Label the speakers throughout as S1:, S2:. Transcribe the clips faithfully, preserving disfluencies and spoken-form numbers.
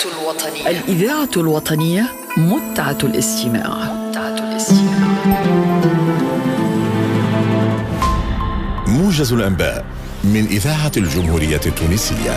S1: الوطنية الإذاعة الوطنية متعة الاستماع. متعة الاستماع.
S2: موجز الأنباء من إذاعة الجمهورية التونسية.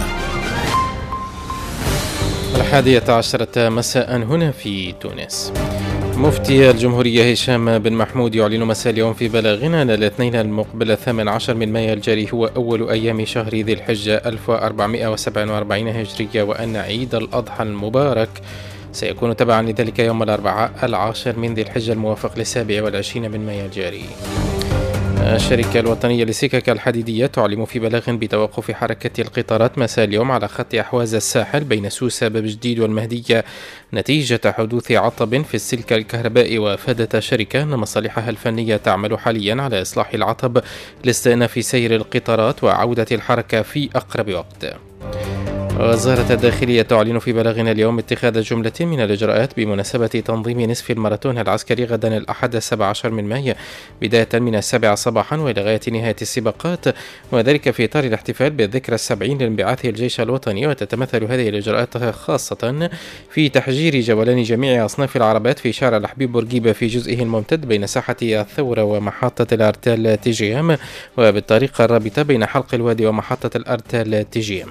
S3: الحادية عشرة مساء هنا في تونس. مفتي الجمهورية هشام بن محمود يعلن مساء اليوم في بلاغنا أن الاثنين المقبل الثامن عشر من مايو الجاري هو أول أيام شهر ذي الحجة ألف وأربعمائة وسبعة وأربعين هجرية، وأن عيد الأضحى المبارك سيكون تبعا لذلك يوم الأربعاء العاشر من ذي الحجة الموافق للسابع والعشرين من مايو الجاري. الشركة الوطنية للسكك الحديدية تعلم في بلاغ بتوقف حركة القطارات مساء اليوم على خط أحواز الساحل بين سوسة باب جديد والمهدية نتيجة حدوث عطب في السلك الكهربائي، وأفادت الشركة أن مصالحها الفنية تعمل حاليا على إصلاح العطب لاستئناف سير القطارات وعودة الحركة في أقرب وقت. وزارة الداخلية تعلن في بلاغنا اليوم اتخاذ جملة من الإجراءات بمناسبة تنظيم نصف الماراثون العسكري غدا الأحد السابع عشر من مايو بداية من السابعة صباحا وإلى غاية نهاية السباقات، وذلك في إطار الاحتفال بالذكرى السبعين لانبعاث الجيش الوطني. وتتمثل هذه الإجراءات خاصة في تحجير جولان جميع أصناف العربات في شارع الحبيب بورقيبة في جزئه الممتد بين ساحة الثورة ومحطة الأرتال تيجيام، وبالطريقة الرابطة بين حلق الوادي ومحطة الأرتال تيجيام.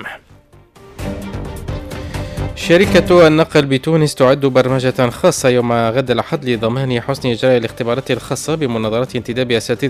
S3: شركة النقل بتونس تعد برمجة خاصة يوم غد الأحد لضمان حسن إجراء الاختبارات الخاصة بمناظرة انتداب أساتذة